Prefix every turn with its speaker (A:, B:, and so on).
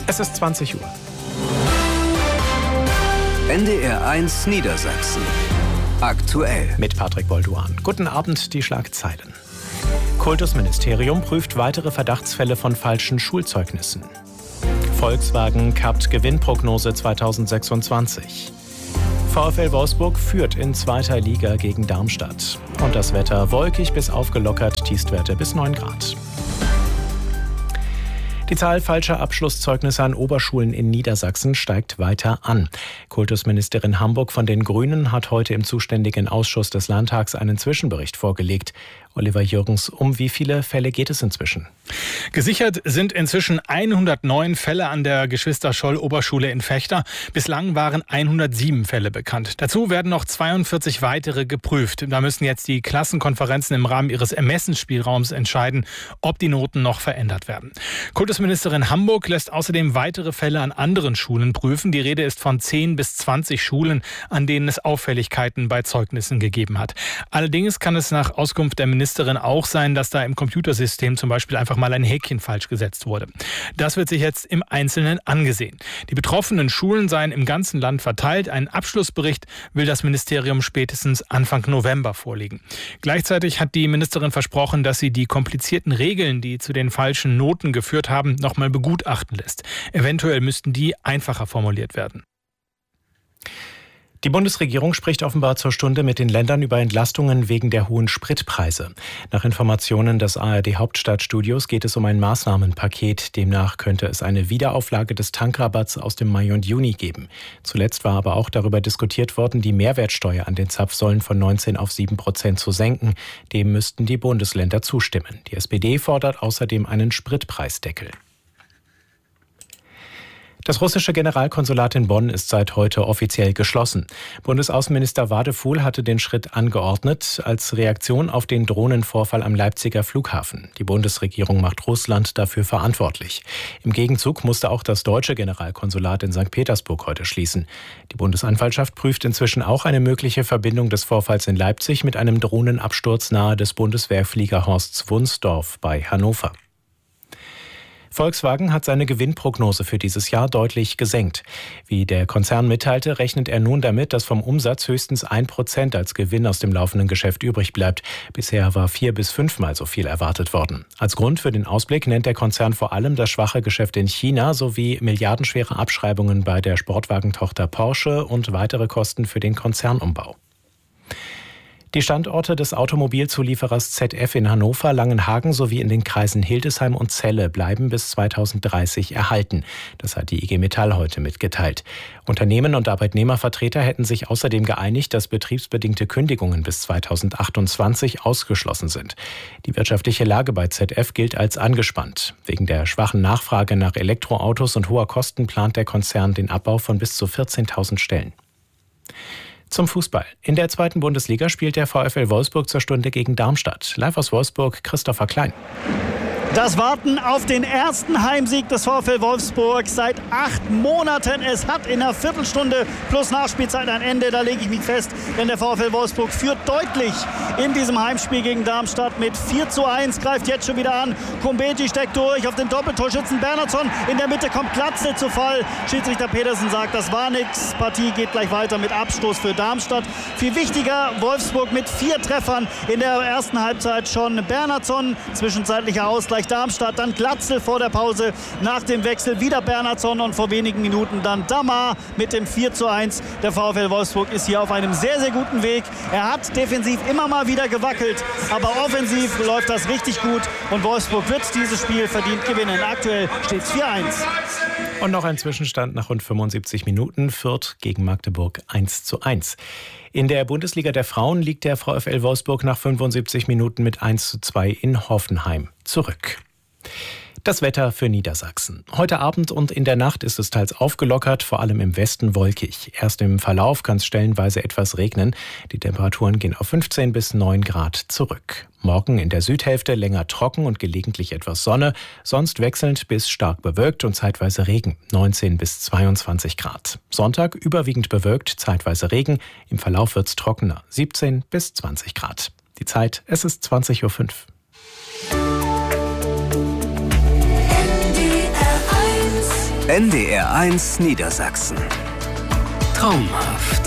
A: Es ist 20 Uhr.
B: NDR 1 Niedersachsen. Aktuell.
A: Mit Patrick Bolduan. Guten Abend, die Schlagzeilen. Kultusministerium prüft weitere Verdachtsfälle von falschen Schulzeugnissen. Volkswagen kappt Gewinnprognose 2026. VfL Wolfsburg führt in 2. Liga gegen Darmstadt. Und das Wetter wolkig bis aufgelockert, Tiefstwerte bis 9 Grad. Die Zahl falscher Abschlusszeugnisse an Oberschulen in Niedersachsen steigt weiter an. Kultusministerin Hamburg von den Grünen hat heute im zuständigen Ausschuss des Landtags einen Zwischenbericht vorgelegt. Oliver Jürgens, um wie viele Fälle geht es inzwischen?
C: Gesichert sind inzwischen 109 Fälle an der Geschwister-Scholl-Oberschule in Vechta. Bislang waren 107 Fälle bekannt. Dazu werden noch 42 weitere geprüft. Da müssen jetzt die Klassenkonferenzen im Rahmen ihres Ermessensspielraums entscheiden, ob die Noten noch verändert werden. Kultusministerin Hamburg lässt außerdem weitere Fälle an anderen Schulen prüfen. Die Rede ist von 10 bis 20 Schulen, an denen es Auffälligkeiten bei Zeugnissen gegeben hat. Allerdings kann es nach Auskunft der Ministerin auch sein, dass da im Computersystem zum Beispiel einfach mal ein Häkchen falsch gesetzt wurde. Das wird sich jetzt im Einzelnen angesehen. Die betroffenen Schulen seien im ganzen Land verteilt. Einen Abschlussbericht will das Ministerium spätestens Anfang November vorlegen. Gleichzeitig hat die Ministerin versprochen, dass sie die komplizierten Regeln, die zu den falschen Noten geführt haben, nochmal begutachten lässt. Eventuell müssten die einfacher formuliert werden.
A: Die Bundesregierung spricht offenbar zur Stunde mit den Ländern über Entlastungen wegen der hohen Spritpreise. Nach Informationen des ARD-Hauptstadtstudios geht es um ein Maßnahmenpaket. Demnach könnte es eine Wiederauflage des Tankrabatts aus dem Mai und Juni geben. Zuletzt war aber auch darüber diskutiert worden, die Mehrwertsteuer an den Zapfsäulen von 19 auf 7% zu senken. Dem müssten die Bundesländer zustimmen. Die SPD fordert außerdem einen Spritpreisdeckel. Das russische Generalkonsulat in Bonn ist seit heute offiziell geschlossen. Bundesaußenminister Wadefuhl hatte den Schritt angeordnet als Reaktion auf den Drohnenvorfall am Leipziger Flughafen. Die Bundesregierung macht Russland dafür verantwortlich. Im Gegenzug musste auch das deutsche Generalkonsulat in St. Petersburg heute schließen. Die Bundesanwaltschaft prüft inzwischen auch eine mögliche Verbindung des Vorfalls in Leipzig mit einem Drohnenabsturz nahe des Bundeswehrfliegerhorsts Wunsdorf bei Hannover. Volkswagen hat seine Gewinnprognose für dieses Jahr deutlich gesenkt. Wie der Konzern mitteilte, rechnet er nun damit, dass vom Umsatz höchstens 1% als Gewinn aus dem laufenden Geschäft übrig bleibt. Bisher war 4- bis 5-mal so viel erwartet worden. Als Grund für den Ausblick nennt der Konzern vor allem das schwache Geschäft in China sowie milliardenschwere Abschreibungen bei der Sportwagentochter Porsche und weitere Kosten für den Konzernumbau. Die Standorte des Automobilzulieferers ZF in Hannover, Langenhagen sowie in den Kreisen Hildesheim und Celle bleiben bis 2030 erhalten. Das hat die IG Metall heute mitgeteilt. Unternehmen und Arbeitnehmervertreter hätten sich außerdem geeinigt, dass betriebsbedingte Kündigungen bis 2028 ausgeschlossen sind. Die wirtschaftliche Lage bei ZF gilt als angespannt. Wegen der schwachen Nachfrage nach Elektroautos und hoher Kosten plant der Konzern den Abbau von bis zu 14.000 Stellen. Zum Fußball. In der 2. Bundesliga spielt der VfL Wolfsburg zur Stunde gegen Darmstadt. Live aus Wolfsburg, Christopher Klein.
D: Das Warten auf den ersten Heimsieg des VfL Wolfsburg seit 8 Monaten. Es hat in einer Viertelstunde plus Nachspielzeit ein Ende, da lege ich mich fest. Denn der VfL Wolfsburg führt deutlich in diesem Heimspiel gegen Darmstadt mit 4:1. Greift jetzt schon wieder an. Kumbeti steckt durch auf den Doppeltorschützen Bernhardsson. In der Mitte kommt Glatze zu Fall. Schiedsrichter Petersen sagt, das war nix. Partie geht gleich weiter mit Abstoß für Darmstadt. Viel wichtiger, Wolfsburg mit 4 Treffern in der ersten Halbzeit schon. Bernhardsson, zwischenzeitlicher Ausgleich Darmstadt, dann Glatzel vor der Pause, nach dem Wechsel wieder Bernhardsson und vor wenigen Minuten dann Damar mit dem 4:1. Der VfL Wolfsburg ist hier auf einem sehr, sehr guten Weg. Er hat defensiv immer mal wieder gewackelt, aber offensiv läuft das richtig gut und Wolfsburg wird dieses Spiel verdient gewinnen. Aktuell steht es 4:1.
A: Und noch ein Zwischenstand nach rund 75 Minuten. Fürth gegen Magdeburg 1:1. In der Bundesliga der Frauen liegt der VfL Wolfsburg nach 75 Minuten mit 1:2 in Hoffenheim zurück. Das Wetter für Niedersachsen. Heute Abend und in der Nacht ist es teils aufgelockert, vor allem im Westen wolkig. Erst im Verlauf kann es stellenweise etwas regnen. Die Temperaturen gehen auf 15 bis 9 Grad zurück. Morgen in der Südhälfte länger trocken und gelegentlich etwas Sonne, sonst wechselnd bis stark bewölkt und zeitweise Regen, 19 bis 22 Grad. Sonntag überwiegend bewölkt, zeitweise Regen, im Verlauf wird's trockener, 17 bis 20 Grad. Die Zeit, es ist 20:05 Uhr.
B: NDR 1 Niedersachsen. Traumhaft.